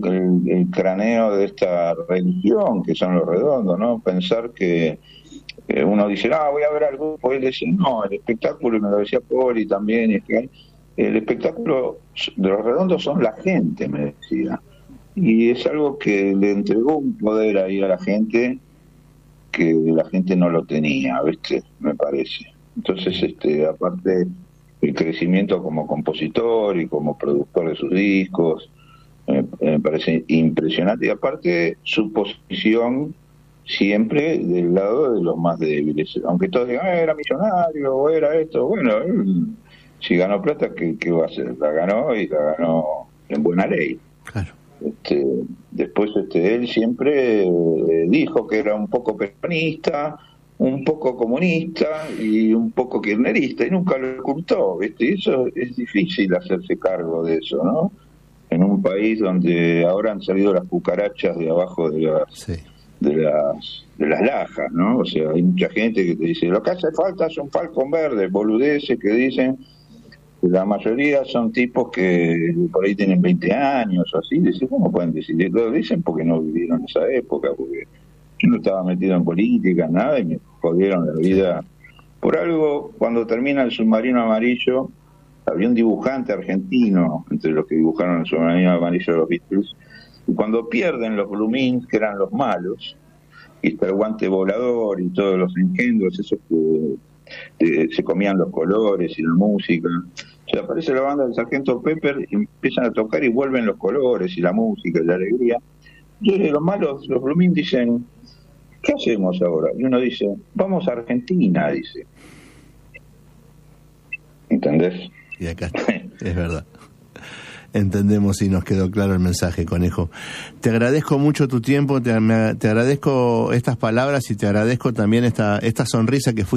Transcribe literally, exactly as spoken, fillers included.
el, el cráneo de esta religión que son los redondos, ¿no? Pensar que eh, uno dice, ah, voy a ver al grupo, y él dice, no, el espectáculo, y me lo decía Poli también, es que el espectáculo de los redondos son la gente, me decía, y es algo que le entregó un poder ahí a la gente que la gente no lo tenía, ¿viste? Me parece. Entonces, este, aparte el crecimiento como compositor y como productor de sus discos, eh, me parece impresionante, y aparte su posición siempre del lado de los más débiles, aunque todos digan, ah, era millonario, o era esto, bueno, él, si ganó plata, ¿qué, qué va a hacer? La ganó y la ganó en buena ley. Claro. Este, después este, él siempre eh, dijo que era un poco peronista, un poco comunista y un poco kirchnerista, y nunca lo ocultó, ¿viste? Y eso es difícil hacerse cargo de eso, ¿no? En un país donde ahora han salido las cucarachas de abajo de las, sí. de las de las lajas, ¿no? O sea, hay mucha gente que te dice, lo que hace falta es un falcón verde, boludeces que dicen. La mayoría son tipos que por ahí tienen veinte años o así. Decís, ¿cómo pueden decir? Lo dicen porque no vivieron esa época, porque yo no estaba metido en política, nada, y me jodieron la vida. Por algo, cuando termina el Submarino Amarillo, había un dibujante argentino entre los que dibujaron el Submarino Amarillo de los Beatles, y cuando pierden los Blue Means, que eran los malos, y está el guante volador y todos los engendros, esos que eh, se comían los colores y la música, se aparece la banda del Sargento Pepper y empiezan a tocar y vuelven los colores y la música y la alegría. Y los malos, los Blue Means, dicen, ¿qué hacemos ahora? Y uno dice, vamos a Argentina, dice. ¿Entendés? Y acá está, es verdad. Entendemos y nos quedó claro el mensaje, Conejo. Te agradezco mucho tu tiempo, te, me, te agradezco estas palabras y te agradezco también esta, esta sonrisa que fue